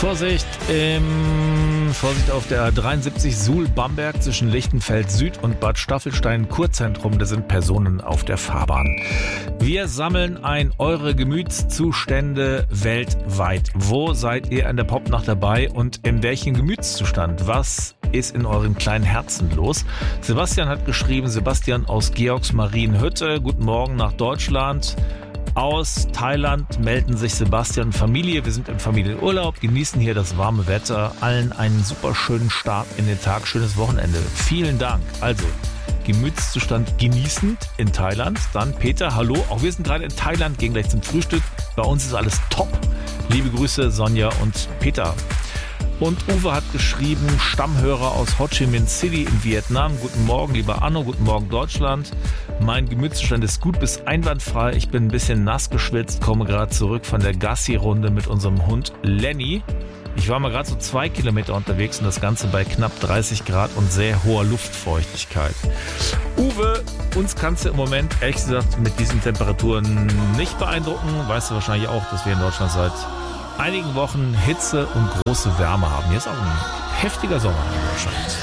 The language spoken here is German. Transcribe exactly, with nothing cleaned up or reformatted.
Vorsicht, im, Vorsicht auf der A dreiundsiebzig Suhl-Bamberg zwischen Lichtenfeld Süd und Bad Staffelstein Kurzentrum. Da sind Personen auf der Fahrbahn. Wir sammeln ein eure Gemütszustände weltweit. Wo seid ihr an der Popnacht dabei und in welchem Gemütszustand? Was ist in euren kleinen Herzen los? Sebastian hat geschrieben, Sebastian aus Georgsmarienhütte. Guten Morgen nach Deutschland. Aus Thailand melden sich Sebastian und Familie. Wir sind im Familienurlaub, genießen hier das warme Wetter. Allen einen super schönen Start in den Tag, schönes Wochenende. Vielen Dank. Also, Gemütszustand genießend in Thailand. Dann Peter, hallo. Auch wir sind gerade in Thailand, gehen gleich zum Frühstück. Bei uns ist alles top. Liebe Grüße, Sonja und Peter. Und Uwe hat geschrieben, Stammhörer aus Ho Chi Minh City in Vietnam. Guten Morgen, lieber Anno, guten Morgen Deutschland. Mein Gemütszustand ist gut bis einwandfrei. Ich bin ein bisschen nass geschwitzt, komme gerade zurück von der Gassi-Runde mit unserem Hund Lenny. Ich war mal gerade so zwei Kilometer unterwegs und das Ganze bei knapp dreißig Grad und sehr hoher Luftfeuchtigkeit. Uwe, uns kannst du im Moment, ehrlich gesagt, mit diesen Temperaturen nicht beeindrucken. Weißt du wahrscheinlich auch, dass wir in Deutschland seit einigen Wochen Hitze und große Wärme haben. Hier ist auch ein heftiger Sommer in Deutschland.